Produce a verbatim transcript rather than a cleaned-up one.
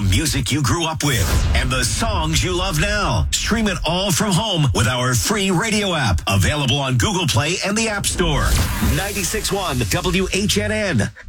music you grew up with and the songs you love now. Stream it all from home with our free radio app. Available on Google Play and the App Store. ninety-six point one W H N N.